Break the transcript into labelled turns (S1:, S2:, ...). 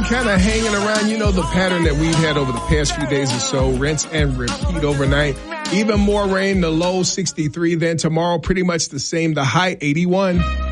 S1: kind of hanging around, the pattern that we've had over the past few days or so. Rinse and repeat overnight. Even more rain, the low 63. Then tomorrow, pretty much the same, the high 81.